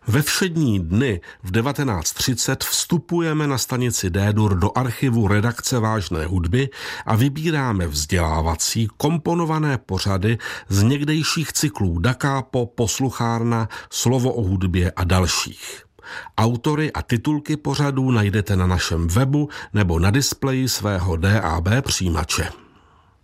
Ve všední dny v 19:30 vstupujeme na stanici D-dur do archivu redakce Vážné hudby a vybíráme vzdělávací komponované pořady z někdejších cyklů Da Capo, Posluchárna, Slovo o hudbě a dalších. Autory a titulky pořadů najdete na našem webu nebo na displeji svého DAB přijímače.